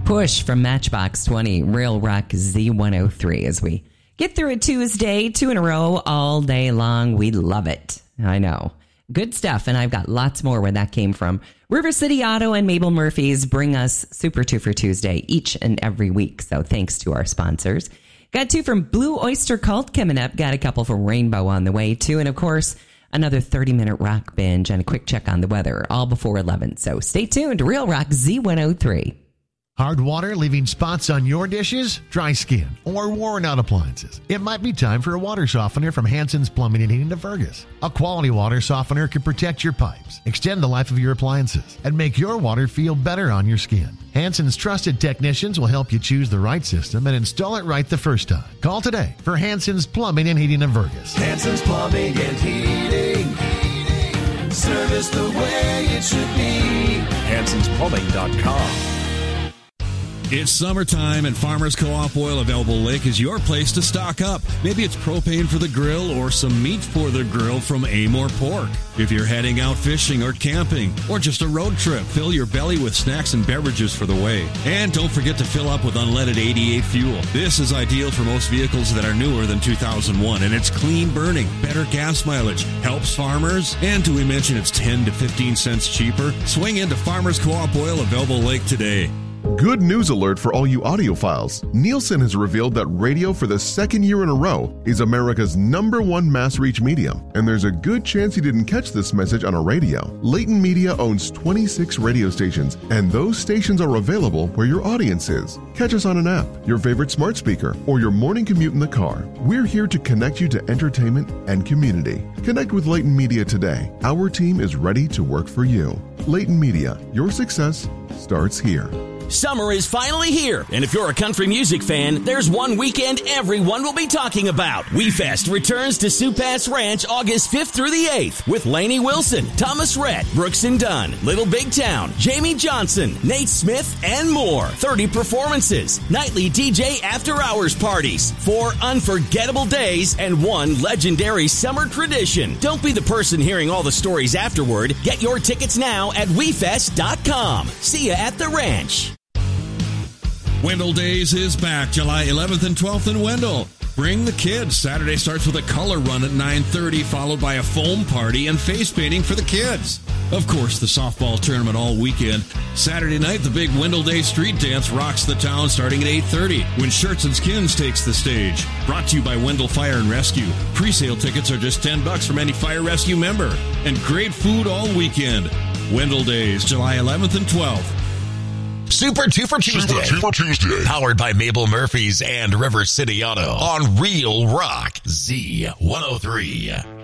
Push from Matchbox 20, Real Rock Z103 as we get through a Tuesday, 2 in a row all day long. We love it. I know. Good stuff, and I've got lots more where that came from. River City Auto and Mabel Murphy's bring us Super 2 for Tuesday each and every week, so thanks to our sponsors. Got 2 from Blue Oyster Cult coming up. Got a couple from Rainbow on the way, too. And, of course, another 30-minute rock binge and a quick check on the weather, all before 11. So stay tuned to Real Rock Z103. Hard water leaving spots on your dishes, dry skin, or worn out appliances. It might be time for a water softener from Hanson's Plumbing and Heating of Fergus. A quality water softener can protect your pipes, extend the life of your appliances, and make your water feel better on your skin. Hanson's trusted technicians will help you choose the right system and install it right the first time. Call today for Hanson's Plumbing and Heating of Fergus. Hanson's Plumbing and Heating. Service the way it should be. Hanson'sPlumbing.com. It's summertime, and Farmers Co-op Oil of Elbow Lake is your place to stock up. Maybe it's propane for the grill or some meat for the grill from Amore Pork. If you're heading out fishing or camping or just a road trip, fill your belly with snacks and beverages for the way. And don't forget to fill up with unleaded 88 fuel. This is ideal for most vehicles that are newer than 2001, and it's clean burning, better gas mileage, helps farmers, and do we mention it's 10 to 15 cents cheaper? Swing into Farmers Co-op Oil of Elbow Lake today. Good news alert for all you audiophiles. Nielsen has revealed that radio for the second year in a row is America's #1 mass reach medium, and there's a good chance you didn't catch this message on a radio. Leighton Media owns 26 radio stations, and those stations are available where your audience is. Catch us on an app, your favorite smart speaker, or your morning commute in the car. We're here to connect you to entertainment and community. Connect with Leighton Media today. Our team is ready to work for you. Leighton Media, your success starts here. Summer is finally here, and if you're a country music fan, there's one weekend everyone will be talking about. WeFest returns to Sioux Pass Ranch August 5th through the 8th with Lainey Wilson, Thomas Rhett, Brooks and Dunn, Little Big Town, Jamie Johnson, Nate Smith, and more. 30 performances, nightly DJ after-hours parties, 4 unforgettable days, and 1 legendary summer tradition. Don't be the person hearing all the stories afterward. Get your tickets now at WeFest.com. See ya at the ranch. Wendell Days is back July 11th and 12th in Wendell. Bring the kids. Saturday starts with a color run at 9:30, followed by a foam party and face painting for the kids. Of course, the softball tournament all weekend. Saturday night, the big Wendell Day street dance rocks the town starting at 8:30 when Shirts and Skins takes the stage. Brought to you by Wendell Fire and Rescue. Pre-sale tickets are just $10 from any Fire Rescue member. And great food all weekend. Wendell Days, July 11th and 12th. Super 2 for Tuesday. Super 2 for Tuesday. Powered by Mabel Murphy's and River City Auto on Real Rock Z103.